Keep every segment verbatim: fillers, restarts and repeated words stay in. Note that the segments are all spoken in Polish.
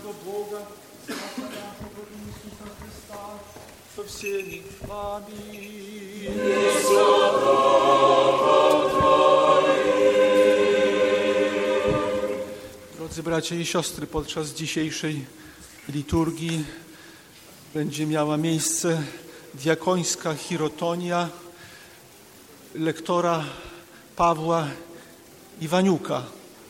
нашего Бога, Спаса нашего Иисуса Христа, со всеми вами. Drodzy bracia i siostry, podczas dzisiejszej liturgii będzie miała miejsce diakońska chirotonia lektora Pawła Iwaniuka.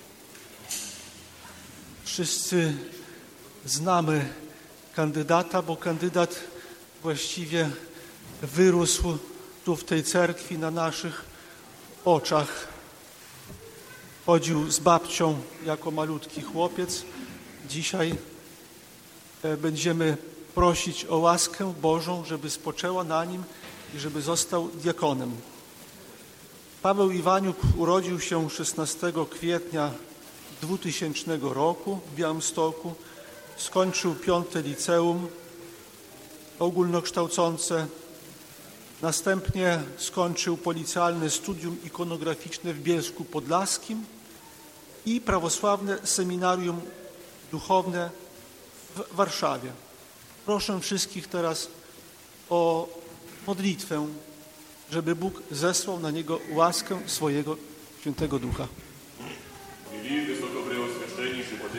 Wszyscy znamy kandydata, bo kandydat właściwie wyrósł tu w tej cerkwi na naszych oczach. Chodził z babcią jako malutki chłopiec. Dzisiaj będziemy prosić o łaskę Bożą, żeby spoczęła na nim i żeby został diakonem. Paweł Iwaniuk urodził się szesnastego kwietnia dwutysięcznego roku w Białymstoku. Skończył piąte liceum ogólnokształcące. Następnie skończył policjalne studium ikonograficzne w Bielsku Podlaskim i prawosławne seminarium duchowne w Warszawie. Proszę wszystkich teraz o modlitwę, żeby Bóg zesłał na niego łaskę swojego Świętego Ducha.